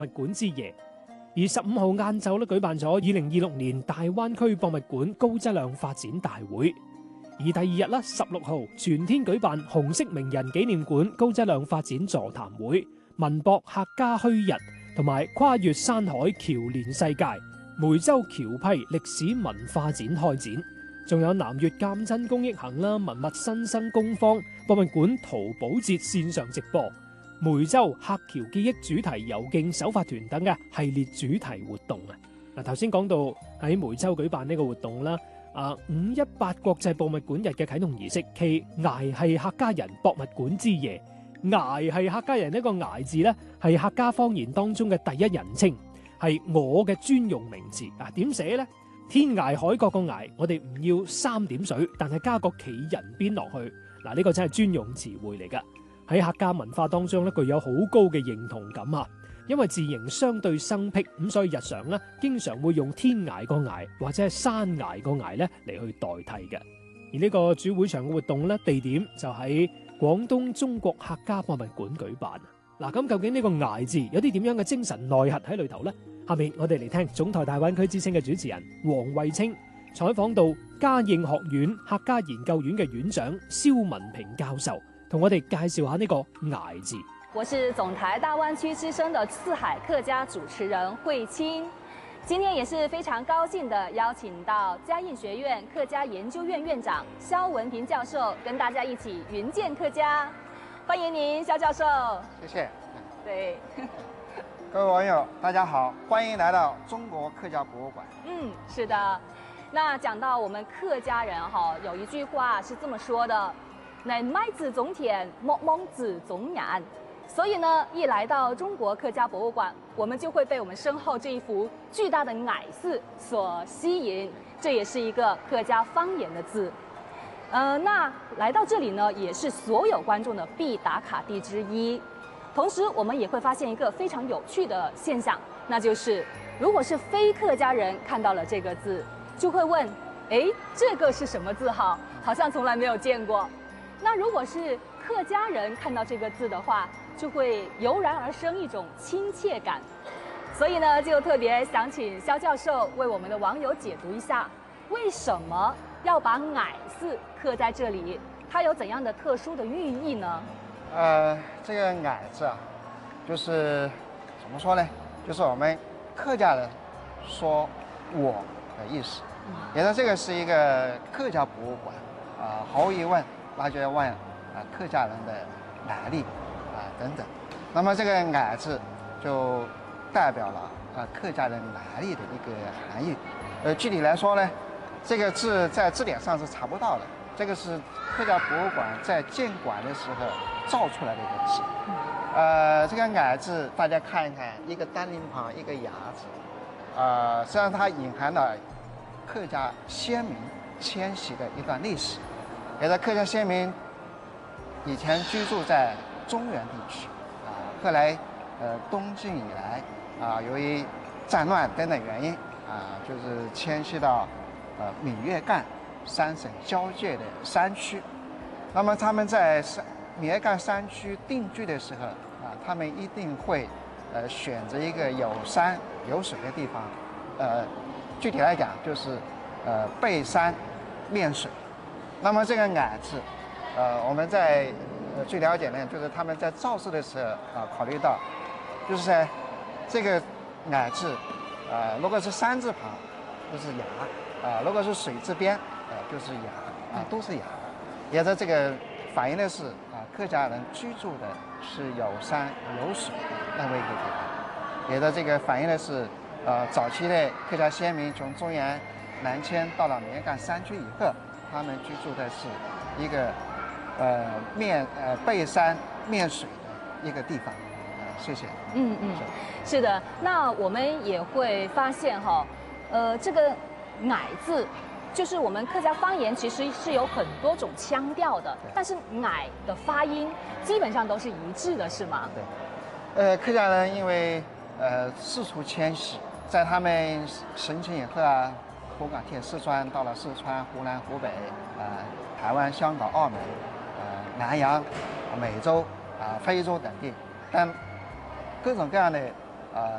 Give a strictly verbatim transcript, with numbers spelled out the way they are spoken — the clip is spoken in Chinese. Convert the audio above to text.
物館之夜。而十五號晏晝咧舉辦咗二零二六年大灣區博物館高質量發展大會。而第二日咧，十六號全天舉辦紅色名人紀念館高質量發展座談會、文博客家墟日同埋跨越山海橋連世界梅州橋批歷史文化展開展，仲有南粵鑑真公益行啦、文物新生工坊、博物館淘寶節線上直播、梅州客橋記憶主題遊徑首發團等嘅系列主題活動啊！嗱，頭先講到喺梅州舉辦呢個活動啦。啊！五一八國際博物館日嘅啟動儀式，其崖係客家人博物館之夜。崖係客家人呢個崖字呢，係客家方言當中嘅第一人稱，係我嘅專用名詞。啊，點寫呢？天涯海角個崖，我哋唔要三點水，但係加個企人邊落去。嗱，呢個真係專用詞彙嚟噶。喺客家文化當中呢，具有好高嘅認同感啊！因為字形相對生僻，咁所以日常咧經常會用天崖個崖或者係山崖個崖咧嚟去代替嘅。而呢個主會場嘅活動咧，地點就喺廣東中國客家博物館舉辦。嗱，咁究竟呢個崖字有啲點樣嘅精神內核喺裏頭呢？下面我哋嚟聽總台大灣區之聲嘅主持人黃慧清採訪到嘉應學院客家研究院嘅院長蕭文平教授，同我哋介紹下呢個崖字。 我是總台大灣區之聲的四海客家主持人慧清，今天也是非常高興的邀請到嘉應學院客家研究院院長蕭文平教授跟大家一起雲見客家，歡迎您，蕭教授。 謝謝。 對， 各位網友大家好，歡迎來到中國客家博物館。 嗯，是的。那講到我們客家人哈，有一句話是這麼說的：乃麥子種田，莫蒙子種眼。所以呢，一來到中國客家博物館，我們就會被我們身後這一幅巨大的崖字所吸引。這也是一個客家方言的字。呃，那來到這裡呢，也是所有觀眾的必打卡地之一。同時，我們也會發現一個非常有趣的現象，那就是如果是非客家人看到了這個字，就會問：誒，這個是什麼字號？好像從來沒有見過。那如果是客家人看到這個字的話，就會油然而生一種親切感，所以呢，就特別想請蕭教授為我們的網友解讀一下，為什麼要把崖字刻在這裡？它有怎樣的特殊的寓意呢？ 呃，這個崖字啊，就是怎麼說呢？就是我們客家人說我的意思。也是這個是一個客家博物館啊、呃，毫無疑問，那就要問啊、呃、客家人的來歷。啊，等等，那麼這個崖字就代表了啊客家人來歷的一個含義。呃，具體來說呢，這個字在字典上是查不到的，這個是客家博物館在建館的時候造出來的一個字。呃，這個崖字大家看一看，一個單人旁，一個牙字，呃，實際上它隱含了客家先民遷徙的一段歷史。也是客家先民以前居住在中原地區，啊，後來，呃，東晉以來，啊，由於戰亂等等原因，啊，就是遷徙到，呃，閩粵贛三省交界的山區。那麼他們在山閩粵贛山區定居的時候，啊，他們一定會，呃，選擇一個有山有水的地方，呃，具體來講就是，呃，背山面水。那麼這個崖字，呃，我們在呃，據了解呢，就是他們在造字的時候啊，考慮到，就是在這個崖字，呃，如果是山字旁，就是崖，啊，如果是水字邊，呃，就是崖，啊，都是崖。也在這個反映的是啊，客家人居住的是有山有水那麼一個地方。也在這個反映的是，呃，早期的客家先民從中原南遷到了閩粵贛山區以後，他們居住的是一個。呃，面呃背山面水的一個地方，呃，謝謝。 嗯嗯，是的。那我們也會發現哈，呃，這個崖字，就是我們客家方言其實是有很多種腔調的，但是崖的發音基本上都是一致的，是嗎？ 對。呃，客家人因為呃四處遷徙，在他們申請以後啊，湖廣鐵四川到了四川、湖南、湖北，呃，台灣、香港、澳門。南洋、美洲、啊非洲等地，但各種各樣的呃